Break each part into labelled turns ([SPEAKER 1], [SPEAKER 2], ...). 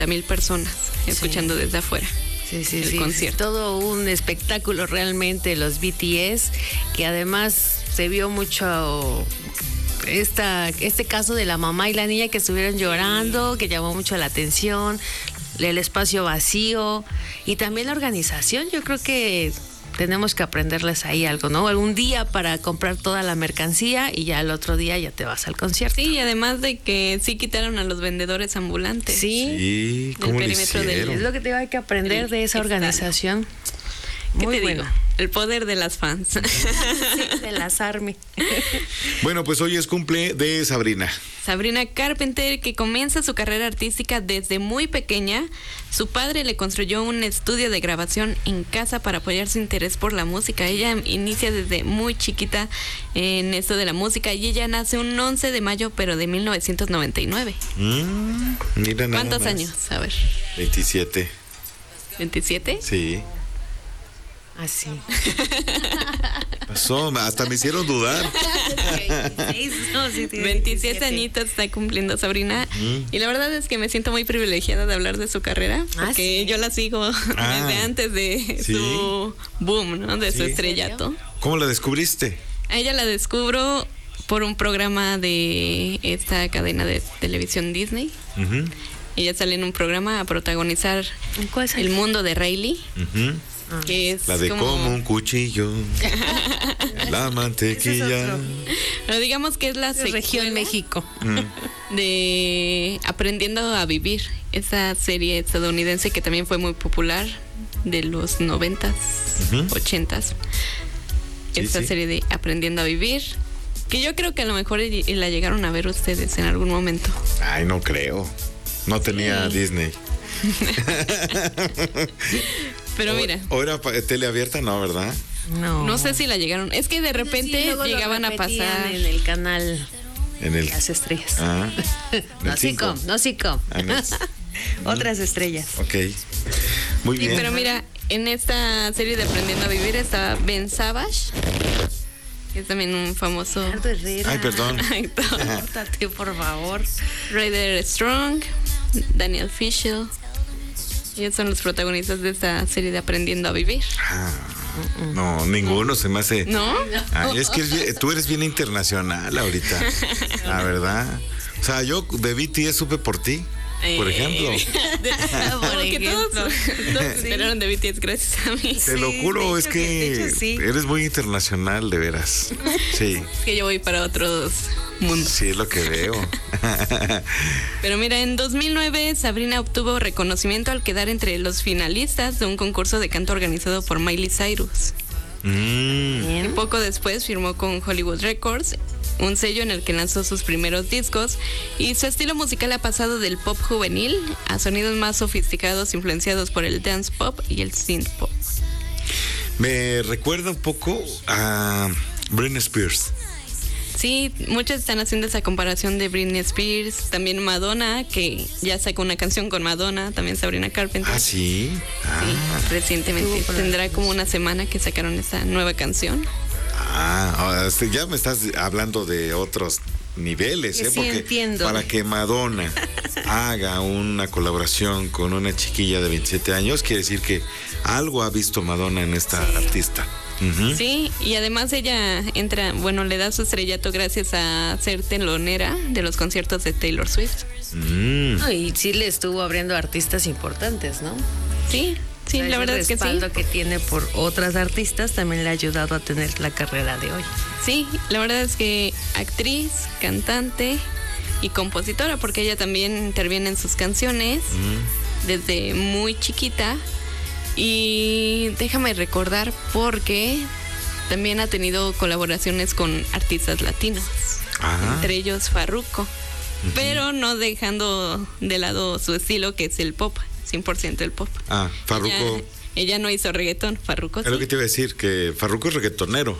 [SPEAKER 1] 50,000 personas escuchando desde afuera.
[SPEAKER 2] Sí,
[SPEAKER 1] concierto.
[SPEAKER 2] Todo un espectáculo realmente, los BTS, que además se vio mucho este caso de la mamá y la niña que estuvieron llorando, que llamó mucho la atención, el espacio vacío y también la organización. Yo creo que tenemos que aprenderles ahí algo, ¿no? Algún día para comprar toda la mercancía y ya el otro día ya te vas al concierto.
[SPEAKER 1] Sí, y además de que sí quitaron a los vendedores ambulantes.
[SPEAKER 3] Sí, ¿cómo le hicieron?
[SPEAKER 2] Es lo que hay que aprender de esa organización.
[SPEAKER 1] Muy bueno. El poder de las fans.
[SPEAKER 2] Sí, de las ARMY.
[SPEAKER 3] Bueno, pues hoy es cumple de Sabrina.
[SPEAKER 1] Sabrina Carpenter, que comienza su carrera artística desde muy pequeña. Su padre le construyó un estudio de grabación en casa para apoyar su interés por la música. Ella inicia desde muy chiquita en esto de la música y ella nace un 11 de mayo, pero de 1999.
[SPEAKER 3] Mira nada
[SPEAKER 1] ¿Cuántos
[SPEAKER 3] más.
[SPEAKER 1] años? A ver.
[SPEAKER 3] 27.
[SPEAKER 1] ¿27?
[SPEAKER 3] Sí.
[SPEAKER 2] Así.
[SPEAKER 3] Pasó, hasta me hicieron dudar.
[SPEAKER 1] 27 añitos está cumpliendo Sabrina. Y la verdad es que me siento muy privilegiada de hablar de su carrera, porque yo la sigo desde antes de su boom, ¿no? De su estrellato.
[SPEAKER 3] ¿Cómo la descubriste?
[SPEAKER 1] A ella la descubro por un programa de esta cadena de televisión Disney. Ella sale en un programa a protagonizar El mundo de Riley. Que es
[SPEAKER 3] la de como un cuchillo, la mantequilla.
[SPEAKER 1] Pero digamos que es la
[SPEAKER 2] región México
[SPEAKER 1] de Aprendiendo a Vivir, esa serie estadounidense que también fue muy popular de los 90s, 80s. Esta serie de Aprendiendo a Vivir, que yo creo que a lo mejor la llegaron a ver ustedes en algún momento.
[SPEAKER 3] Ay, no creo. No tenía Disney.
[SPEAKER 1] Pero mira.
[SPEAKER 3] ¿O era tele abierta? No, ¿verdad?
[SPEAKER 1] No sé si la llegaron. Es que de repente llegaban a pasar
[SPEAKER 2] en el canal Las Estrellas. No, Sitcom. Otras estrellas.
[SPEAKER 3] Ok. Muy bien.
[SPEAKER 1] Pero mira, en esta serie de Aprendiendo a Vivir está Ben Savage, que es también un famoso.
[SPEAKER 3] Ay, perdón.
[SPEAKER 2] Córtate, por favor.
[SPEAKER 1] Ryder Strong, Daniel Fishel. Ellos son los protagonistas de esta serie de Aprendiendo a Vivir.
[SPEAKER 3] No, ninguno se me hace.
[SPEAKER 1] ¿No?
[SPEAKER 3] Ay, es que tú eres bien internacional ahorita. La verdad. O sea, yo de BTS supe por ti. Por ejemplo.
[SPEAKER 1] Porque todos esperaron de BTS gracias a mí.
[SPEAKER 3] Te lo juro, es que eres muy internacional, de veras. Sí.
[SPEAKER 1] Es que yo voy para otros mundos.
[SPEAKER 3] Sí, es lo que veo.
[SPEAKER 1] Pero mira, en 2009 Sabrina obtuvo reconocimiento al quedar entre los finalistas de un concurso de canto organizado por Miley Cyrus. Y poco después firmó con Hollywood Records, un sello en el que lanzó sus primeros discos, y su estilo musical ha pasado del pop juvenil a sonidos más sofisticados influenciados por el dance pop y el synth pop.
[SPEAKER 3] Me recuerda un poco a Britney Spears.
[SPEAKER 1] Sí, muchos están haciendo esa comparación de Britney Spears, también Madonna, que ya sacó una canción con Madonna, también Sabrina Carpenter.
[SPEAKER 3] Sí,
[SPEAKER 1] recientemente. Tendrá como una semana que sacaron esa nueva canción.
[SPEAKER 3] Ya me estás hablando de otros niveles,
[SPEAKER 2] sí,
[SPEAKER 3] porque
[SPEAKER 2] entiendo.
[SPEAKER 3] Para que Madonna haga una colaboración con una chiquilla de 27 años, quiere decir que algo ha visto Madonna en esta artista.
[SPEAKER 1] Sí, y además ella le da su estrellato gracias a ser telonera de los conciertos de Taylor Swift.
[SPEAKER 2] Y sí le estuvo abriendo a artistas importantes, ¿no?
[SPEAKER 1] Sí, la verdad es que sí. El
[SPEAKER 2] respaldo que tiene por otras artistas también le ha ayudado a tener la carrera de hoy.
[SPEAKER 1] Sí, la verdad es que actriz, cantante y compositora, porque ella también interviene en sus canciones desde muy chiquita. Y déjame recordar, porque también ha tenido colaboraciones con artistas latinos, entre ellos Farruko, pero no dejando de lado su estilo, que es el pop, 100% el pop.
[SPEAKER 3] Farruko.
[SPEAKER 1] Ella no hizo reggaetón, Farruko sí.
[SPEAKER 3] Es lo que te iba a decir, que Farruko es reggaetonero.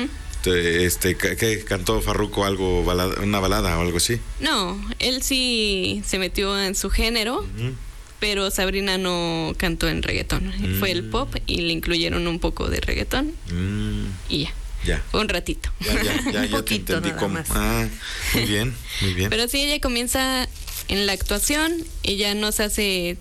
[SPEAKER 3] ¿Qué cantó Farruko? ¿Una balada o algo así?
[SPEAKER 1] No, él sí se metió en su género. Pero Sabrina no cantó en reggaetón. Fue el pop y le incluyeron un poco de reggaetón. Y ya. Fue un ratito.
[SPEAKER 3] Ya te entendí cómo. Muy bien.
[SPEAKER 1] Pero sí, ella comienza en la actuación. Ella no se hace